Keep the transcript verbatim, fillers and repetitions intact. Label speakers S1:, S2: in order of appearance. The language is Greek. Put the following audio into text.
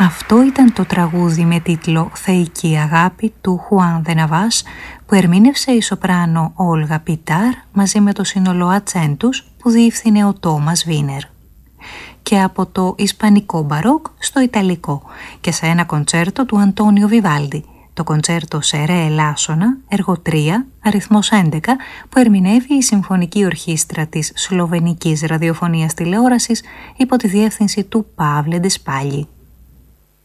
S1: Αυτό ήταν το τραγούδι με τίτλο «Θεϊκή αγάπη» του Χουάν Δε Ναβάς, που ερμήνευσε η σοπράνο Όλγα Πιτάρ μαζί με το σύνολο Ατσέντους που διεύθυνε ο Τόμας Βίνερ. Και από το ισπανικό μπαρόκ στο ιταλικό και σε ένα κοντσέρτο του Αντώνιο Βιβάλντι, το κοντσέρτο σε ρε ελάσσονα, έργο τρία, αριθμός έντεκα, που ερμηνεύει η Συμφωνική Ορχήστρα της Σλοβενικής Ραδιοφωνίας Τηλεόρασης υπό τη διεύθυνση του Παύλε Ντεσπάλη.